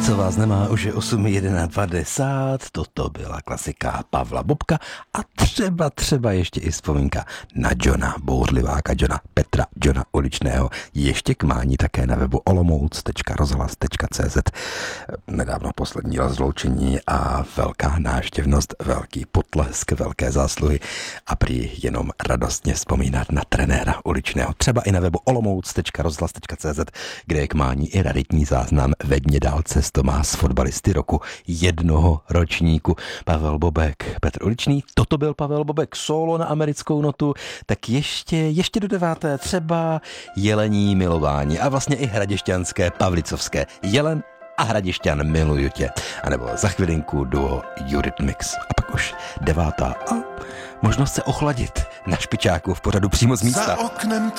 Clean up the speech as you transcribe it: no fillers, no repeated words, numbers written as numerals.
Co vás nemá, už je 8:51. Toto byla klasika Pavla Bobka a třeba ještě i vzpomínka na Johna Bouřliváka, Petra Johna Uličného. Ještě k mání také na webu olomouc.rozhlas.cz. Nedávno poslední rozloučení a velká návštěvnost, velký potlesk, velké zásluhy a prý jenom radostně vzpomínat na trenéra Uličného. Třeba i na webu olomouc.rozhlas.cz, kde je k mání i raritní záznam ve dně dálce z Tomás fotbalisty roku jednoho ročníku. Pavel Bobek, Petr Uličný, toto byl Pavel Bobek solo na americkou notu, tak ještě do 9. třeba Jelení milování a vlastně i hraděšťanské pavlicovské Jelen a Hradišťan miluju tě. A nebo za chvilinku duo Eurythmics. A pak už 9. a možnost se ochladit na špičáku v pořadu přímo z místa.